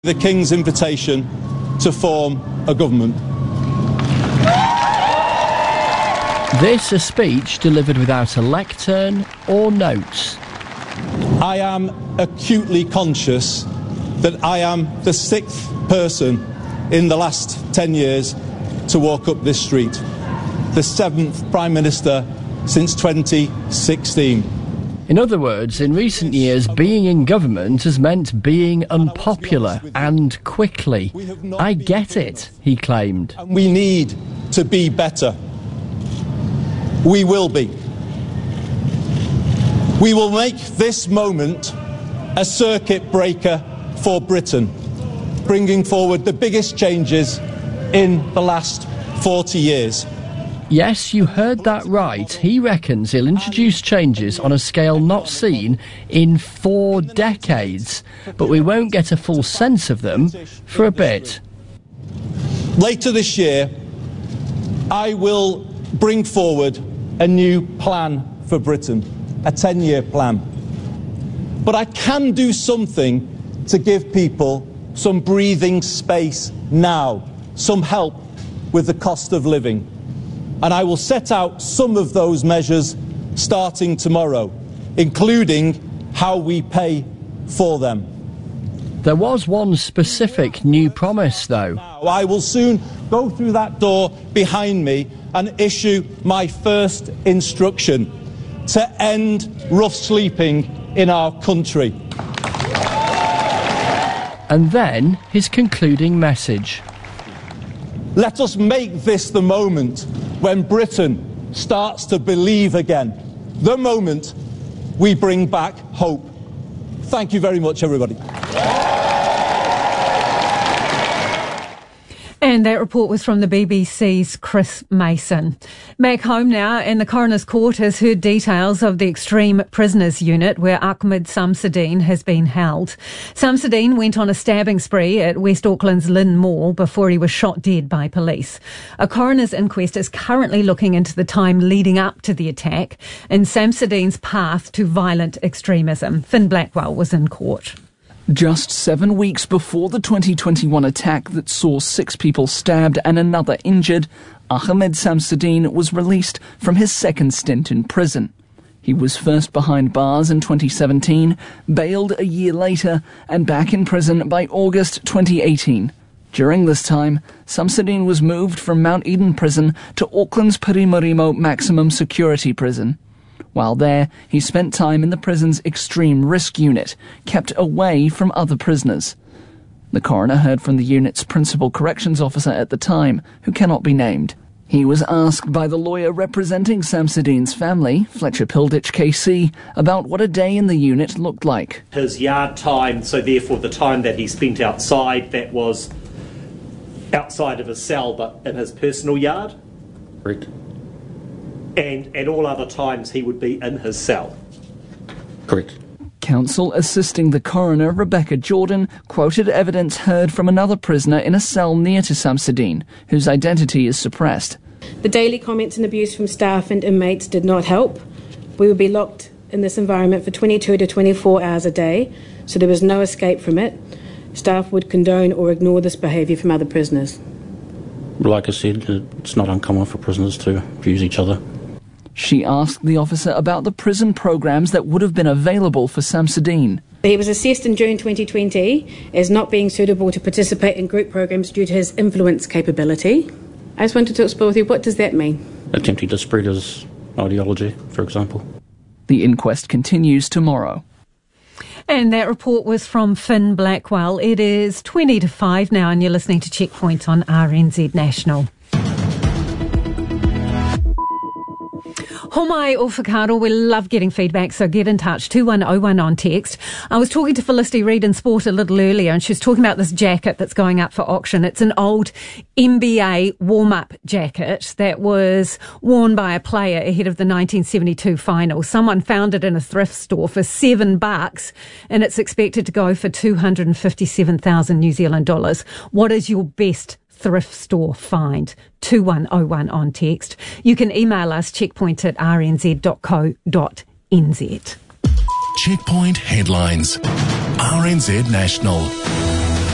The King's invitation to form a government. This a speech delivered without a lectern or notes. I am acutely conscious that I am the sixth person in the last 10 years to walk up this street, the seventh Prime Minister since 2016. In other words, in recent years, being in government has meant being unpopular and quickly. I get it, he claimed. And we need to be better. We will be. We will make this moment a circuit breaker for Britain, bringing forward the biggest changes in the last 40 years. Yes, you heard that right. He reckons he'll introduce changes on a scale not seen in 4 decades, but we won't get a full sense of them for a bit. Later this year, I will bring forward a new plan for Britain, a 10-year plan. But I can do something to give people some breathing space now, some help with the cost of living. And I will set out some of those measures starting tomorrow, including how we pay for them. There was one specific new promise, though. I will soon go through that door behind me and issue my first instruction to end rough sleeping in our country. And then his concluding message. Let us make this the moment when Britain starts to believe again. The moment we bring back hope. Thank you very much, everybody. And that report was from the BBC's Chris Mason. Back home now, and the Coroner's Court has heard details of the Extreme Prisoners Unit where Ahmed Samsudeen has been held. Samsudeen went on a stabbing spree at West Auckland's Lynn Mall before he was shot dead by police. A coroner's inquest is currently looking into the time leading up to the attack and Samsudeen's path to violent extremism. Finn Blackwell was in court. Just 7 weeks before the 2021 attack that saw 6 people stabbed and another injured, Ahmed Samsudeen was released from his second stint in prison. He was first behind bars in 2017, bailed a year later, and back in prison by August 2018. During this time, Samsudeen was moved from Mount Eden Prison to Auckland's Pirimurimo Maximum Security Prison. While there, he spent time in the prison's Extreme Risk Unit, kept away from other prisoners. The coroner heard from the unit's principal corrections officer at the time, who cannot be named. He was asked by the lawyer representing Samsudeen's family, Fletcher Pilditch KC, about what a day in the unit looked like. His yard time, so therefore the time that he spent outside, that was outside of his cell but in his personal yard. Correct. And at all other times he would be in his cell. Correct. Counsel assisting the coroner, Rebecca Jordan, quoted evidence heard from another prisoner in a cell near to Samsudeen, whose identity is suppressed. The daily comments and abuse from staff and inmates did not help. We would be locked in this environment for 22 to 24 hours a day, so there was no escape from it. Staff would condone or ignore this behaviour from other prisoners. Like I said, it's not uncommon for prisoners to abuse each other. She asked the officer about the prison programs that would have been available for Samsudeen. He was assessed in June 2020 as not being suitable to participate in group programs due to his influence capability. I just wanted to explore with you, what does that mean? Attempting to spread his ideology, for example. The inquest continues tomorrow. And that report was from Finn Blackwell. It is 20 to 5 now and you're listening to Checkpoint on RNZ National. Homai o whakaaro, we love getting feedback, so get in touch, 2101 on text. I was talking to Felicity Reid in Sport a little earlier and she was talking about this jacket that's going up for auction. It's an old NBA warm-up jacket that was worn by a player ahead of the 1972 final. Someone found it in a thrift store for $7 and it's expected to go for 257,000 New Zealand dollars. What is your best thrift store find? 2101 on text. You can email us checkpoint@rnz.co.nz. Checkpoint headlines. RNZ National.